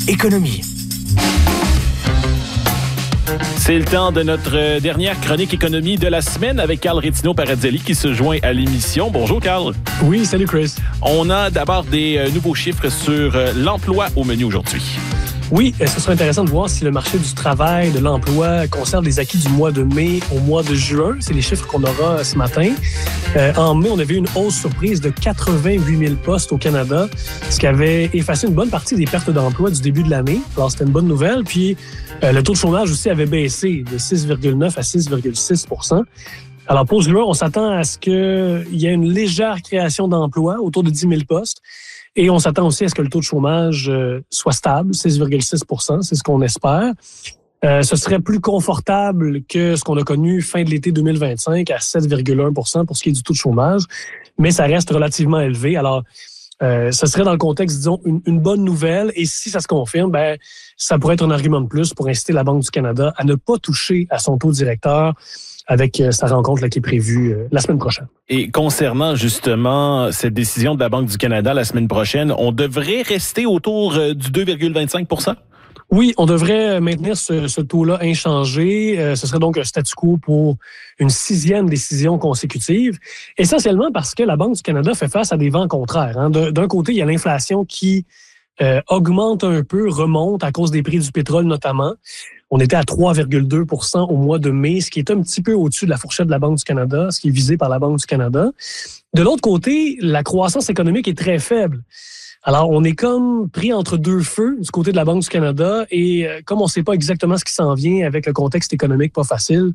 économie. C'est le temps de notre dernière chronique économie de la semaine avec Carl Rétino-Paradzelli qui se joint à l'émission. Bonjour Carl. Oui, salut Chris. On a d'abord des nouveaux chiffres sur l'emploi au menu aujourd'hui. Oui, ce serait intéressant de voir si le marché du travail, de l'emploi conserve les acquis du mois de mai au mois de juin. C'est les chiffres qu'on aura ce matin. En mai, on avait une hausse surprise de 88 000 postes au Canada, ce qui avait effacé une bonne partie des pertes d'emploi du début de l'année. Alors, c'était une bonne nouvelle. Puis, le taux de chômage aussi avait baissé de 6,9 à 6,6 %. Alors, pour juin, on s'attend à ce qu'il y ait une légère création d'emplois, autour de 10 000 postes. Et on s'attend aussi à ce que le taux de chômage soit stable, 6,6 %, c'est ce qu'on espère. Ce serait plus confortable que ce qu'on a connu fin de l'été 2025 à 7,1 % pour ce qui est du taux de chômage, mais ça reste relativement élevé. Alors, ce serait dans le contexte, disons, une bonne nouvelle. Et si ça se confirme, ça pourrait être un argument de plus pour inciter la Banque du Canada à ne pas toucher à son taux directeur avec sa rencontre là, qui est prévue la semaine prochaine. Et concernant justement cette décision de la Banque du Canada la semaine prochaine, on devrait rester autour du 2,25 %? Oui, on devrait maintenir ce taux-là inchangé. Ce serait donc un statu quo pour une 6e décision consécutive, essentiellement parce que la Banque du Canada fait face à des vents contraires. Hein. D'un côté, il y a l'inflation qui augmente un peu, remonte à cause des prix du pétrole notamment. On était à 3,2 % au mois de mai, ce qui est un petit peu au-dessus de la fourchette de la Banque du Canada, ce qui est visé par la Banque du Canada. De l'autre côté, la croissance économique est très faible. Alors, on est comme pris entre deux feux du côté de la Banque du Canada et comme on ne sait pas exactement ce qui s'en vient avec le contexte économique pas facile,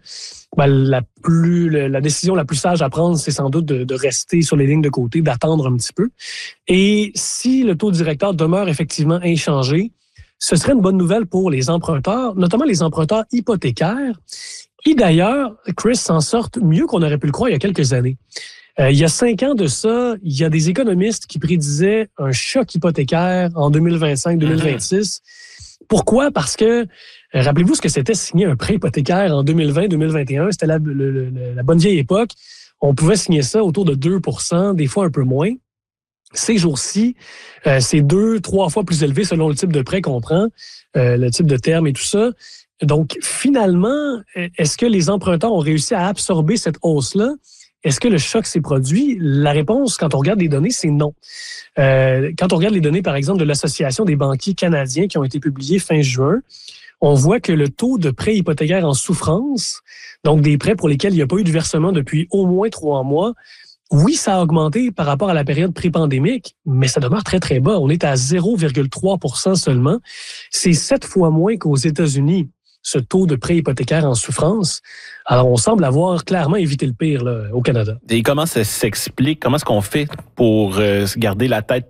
la décision la plus sage à prendre, c'est sans doute de rester sur les lignes de côté, d'attendre un petit peu. Et si le taux directeur demeure effectivement inchangé, ce serait une bonne nouvelle pour les emprunteurs, notamment les emprunteurs hypothécaires, qui d'ailleurs, Chris, s'en sortent mieux qu'on aurait pu le croire il y a quelques années. Il y a 5 ans de ça, il y a des économistes qui prédisaient un choc hypothécaire en 2025-2026. Pourquoi? Parce que, rappelez-vous ce que c'était signer un prêt hypothécaire en 2020-2021. C'était la bonne vieille époque. On pouvait signer ça autour de 2 %, des fois un peu moins. Ces jours-ci, c'est 2-3 fois plus élevé selon le type de prêt qu'on prend, le type de terme et tout ça. Donc, finalement, est-ce que les emprunteurs ont réussi à absorber cette hausse-là? Est-ce que le choc s'est produit? La réponse, quand on regarde les données, c'est non. Quand on regarde les données, par exemple, de l'Association des banquiers canadiens qui ont été publiées fin juin, on voit que le taux de prêts hypothécaires en souffrance, donc des prêts pour lesquels il n'y a pas eu de versement depuis au moins 3 mois, oui, ça a augmenté par rapport à la période pré-pandémique, mais ça demeure très, très bas. On est à 0,3 % seulement. C'est 7 fois moins qu'aux États-Unis, ce taux de prêt hypothécaire en souffrance. Alors, on semble avoir clairement évité le pire là, au Canada. Et comment ça s'explique? Comment est-ce qu'on fait pour garder la tête